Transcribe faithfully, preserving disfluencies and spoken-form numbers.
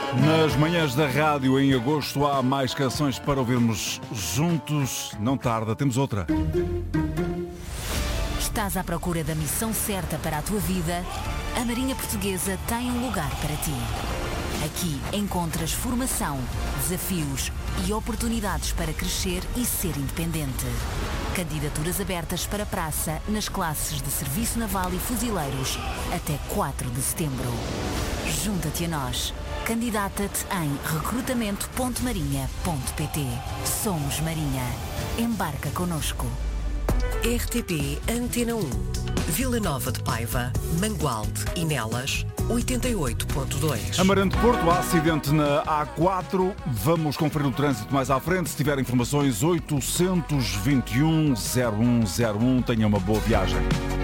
Nas manhãs da rádio em agosto há mais canções para ouvirmos juntos. Não tarda, temos outra. Estás à procura da missão certa para a tua vida? A Marinha Portuguesa tem um lugar para ti. Aqui encontras formação, desafios e oportunidades para crescer e ser independente. Candidaturas abertas para praça nas classes de Serviço Naval e Fuzileiros até quatro de setembro. Junta-te a nós. Candidata-te em recrutamento ponto marinha ponto pt. Somos Marinha. Embarca connosco. R T P Antena um, Vila Nova de Paiva, Mangualde e Nelas, oitenta e oito ponto dois. Amarante Porto, há acidente na A quatro. Vamos conferir o trânsito mais à frente. Se tiver informações, oitocentos e vinte e um, zero um zero um. Tenha uma boa viagem.